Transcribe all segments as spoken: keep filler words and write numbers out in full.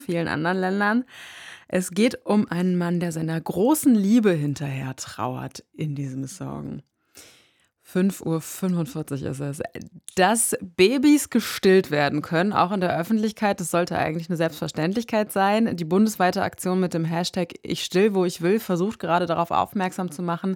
vielen anderen Ländern. Es geht um einen Mann, der seiner großen Liebe hinterher trauert in diesem Song. fünf Uhr fünfundvierzig ist es. Dass Babys gestillt werden können, auch in der Öffentlichkeit, das sollte eigentlich eine Selbstverständlichkeit sein. Die bundesweite Aktion mit dem Hashtag Ich still, wo ich will, versucht gerade darauf aufmerksam zu machen,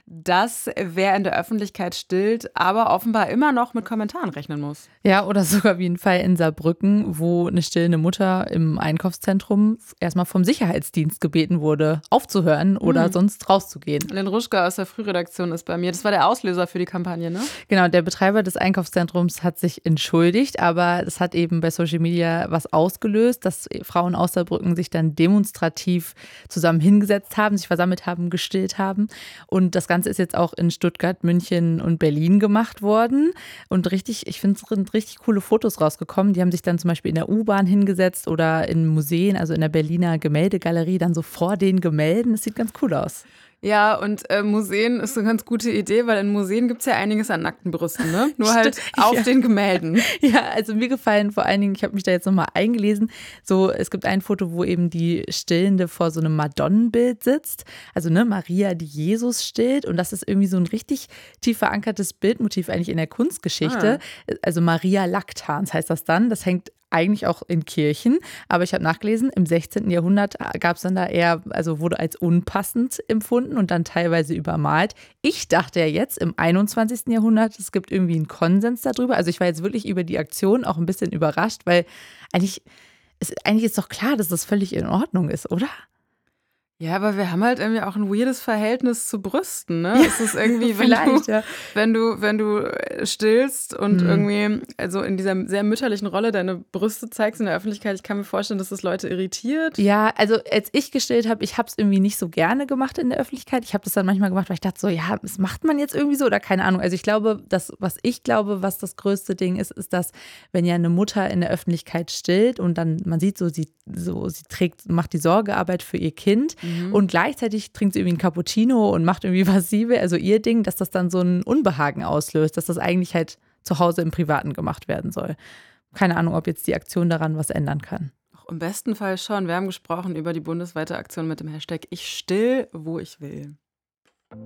dass wer in der Öffentlichkeit stillt, aber offenbar immer noch mit Kommentaren rechnen muss. Ja, oder sogar wie ein Fall in Saarbrücken, wo eine stillende Mutter im Einkaufszentrum erstmal vom Sicherheitsdienst gebeten wurde, aufzuhören oder Hm. sonst rauszugehen. Len Ruschka aus der Frühredaktion ist bei mir. Das war der Auslöser für die Kampagne, ne? Genau, der Betreiber des Einkaufszentrums hat sich entschuldigt, aber es hat eben bei Social Media was ausgelöst, dass Frauen aus Saarbrücken sich dann demonstrativ zusammen hingesetzt haben, sich versammelt haben, gestillt haben. Und das Ganze ist jetzt auch in Stuttgart, München und Berlin gemacht worden. Und richtig, ich finde, es sind richtig coole Fotos rausgekommen. Die haben sich dann zum Beispiel in der U-Bahn hingesetzt oder in Museen, also in der Berliner Gemäldegalerie, dann so vor den Gemälden. Das sieht ganz cool aus. Ja, und äh, Museen ist eine ganz gute Idee, weil in Museen gibt es ja einiges an nackten Brüsten, ne? Nur halt Stimmt, auf ja. den Gemälden. Ja, also mir gefallen vor allen Dingen, ich habe mich da jetzt nochmal eingelesen, so es gibt ein Foto, wo eben die Stillende vor so einem Madonnenbild sitzt, also ne, Maria, die Jesus stillt und das ist irgendwie so ein richtig tief verankertes Bildmotiv eigentlich in der Kunstgeschichte, Ah. also Maria Lactans heißt das dann, das hängt eigentlich auch in Kirchen, aber ich habe nachgelesen, im sechzehnten Jahrhundert gab es dann da eher, also wurde als unpassend empfunden und dann teilweise übermalt. Ich dachte ja jetzt im einundzwanzigsten Jahrhundert, es gibt irgendwie einen Konsens darüber. Also ich war jetzt wirklich über die Aktion auch ein bisschen überrascht, weil eigentlich ist, eigentlich ist doch klar, dass das völlig in Ordnung ist, oder? Ja, aber wir haben halt irgendwie auch ein weirdes Verhältnis zu Brüsten, ne? Ja, Es ist irgendwie, wenn vielleicht, du, ja. wenn du, wenn du äh, stillst und Hm. irgendwie, also in dieser sehr mütterlichen Rolle deine Brüste zeigst in der Öffentlichkeit, ich kann mir vorstellen, dass das Leute irritiert. Ja, also als ich gestillt habe, ich habe es irgendwie nicht so gerne gemacht in der Öffentlichkeit. Ich habe das dann manchmal gemacht, weil ich dachte so, ja, das macht man jetzt irgendwie so oder keine Ahnung. Also ich glaube, das, was ich glaube, was das größte Ding ist, ist, dass wenn ja eine Mutter in der Öffentlichkeit stillt und dann man sieht so, sie, so, sie trägt, macht die Sorgearbeit für ihr Kind Mhm. und gleichzeitig trinkt sie irgendwie einen Cappuccino und macht irgendwie was sie will, also ihr Ding, dass das dann so ein Unbehagen auslöst, dass das eigentlich halt zu Hause im Privaten gemacht werden soll. Keine Ahnung, ob jetzt die Aktion daran was ändern kann. Im besten Fall schon. Wir haben gesprochen über die bundesweite Aktion mit dem Hashtag Ich still, wo ich will.